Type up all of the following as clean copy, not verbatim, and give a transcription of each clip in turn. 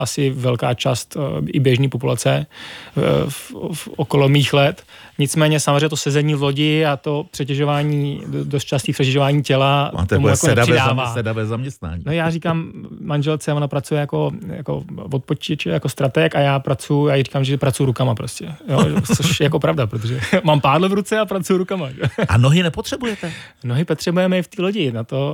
asi velká část i běžné populace okolo mých let. Nicméně samozřejmě to sezení v lodi a to přetěžování, dost častý přetěžování těla tomu jako nepřidává. Sedavé zaměstnání. No já říkám manželce, ona pracuje jako od počítače, jako strateg a já jí říkám, že pracuji rukama prostě. Jo, což je jako pravda, protože mám pádlo v ruce a pracuji rukama. A nohy nepotřebujete? Nohy potřebujeme i v té lodi. Na to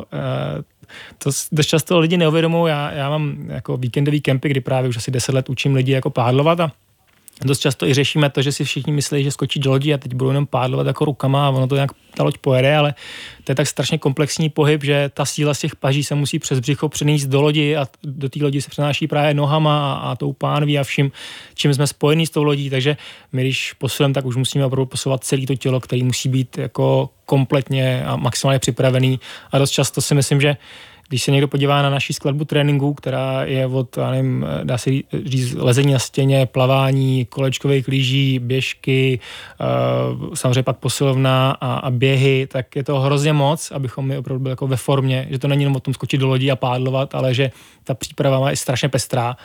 dost často lidi neuvědomují. Já mám jako víkendový kempy, kdy právě už asi 10 let učím lidi jako pádlovat a dost často i řešíme to, že si všichni myslí, že skočí do lodi a teď budou jenom pádlovat jako rukama a ono to nějak ta loď pojede, ale to je tak strašně komplexní pohyb, že ta síla z těch paží se musí přes břicho přenést do lodi a do té lodi se přenáší právě nohama a tou pánví a vším, čím jsme spojení s tou lodí, takže my když posilujeme, tak už musíme opravdu posouvat celé to tělo, který musí být jako kompletně a maximálně připravený a dost často si myslím, že když se někdo podívá na naši skladbu tréninku, která je od, já nevím, dá se říct, lezení na stěně, plavání, kolečkových lyží, běžky, samozřejmě pak posilovna a běhy, tak je to hrozně moc, abychom my opravdu byli jako ve formě, že to není jenom o tom skočit do lodi a pádlovat, ale že ta příprava je strašně pestrá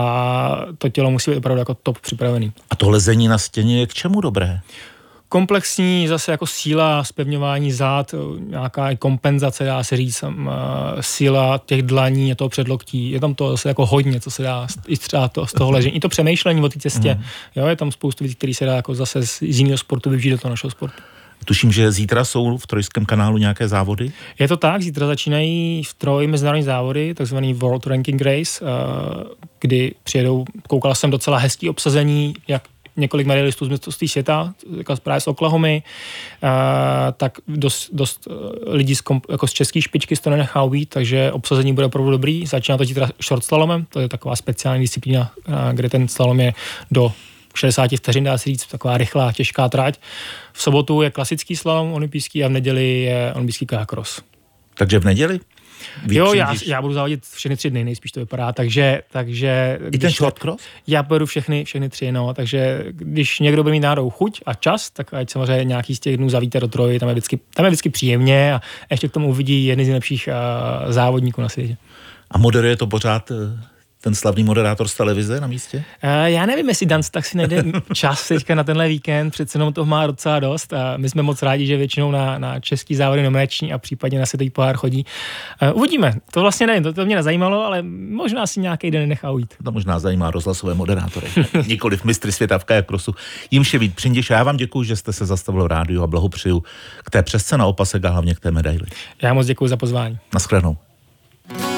a to tělo musí být opravdu jako top připravený. A to lezení na stěně je k čemu dobré? Komplexní zase jako síla, zpevňování zád, nějaká kompenzace, dá se říct, síla těch dlaní a toho předloktí. Je tam to zase jako hodně, co se dá i třeba z toho ležení. I to přemýšlení o té cestě. Jo, je tam spoustu věcí, které se dá jako zase z jiného sportu využít do toho našeho sportu. Tuším, že zítra jsou v Trojském kanálu nějaké závody? Je to tak, zítra začínají v Troji mezinárodní závody, takzvaný World Ranking Race, kdy přijedou, koukal jsem docela hezký obsazení, jak několik medailistů z mistrovství světa, jako právě z Oklahomy, tak dost lidí jako z české špičky to nenechá být, takže obsazení bude opravdu dobrý. Začíná to zítra short slalomem, to je taková speciální disciplína, kde ten slalom je do 60 vteřin, dá se říct, taková rychlá, těžká trať. V sobotu je klasický slalom olympijský a v neděli je olympijský kajakros. Takže v neděli? Jo, já budu závodit všechny 3 dny, nejspíš to vypadá, takže i ten short cross? Já pojedu všechny 3, no, takže když někdo bude mít náhodou chuť a čas, tak ať samozřejmě nějaký z těch dnů zavíte do Troji, tam je vždycky příjemně a ještě k tomu uvidí jedny z nejlepších závodníků na světě. A moderuje to pořád ten slavný moderátor z televize na místě? Já nevím, jestli Dan tak si najde čas teďka na tenhle víkend, přece jenom toho má docela dost a my jsme moc rádi, že většinou na český závody nominační a případně na světový pohár chodí. Uvidíme, to vlastně nevím, to mě nezajímalo, ale možná si nějaký den nechá ujít. To možná zajímá rozhlasové moderátory, nikoliv mistry světa v kajakrosu. Jimše Vít Přindiš, já vám děkuji, že jste se zastavil v rádiu a blahopřeju k té přesce na opasek a hlavně k té medaili. Já moc děkuji za pozvání. Naschledanou.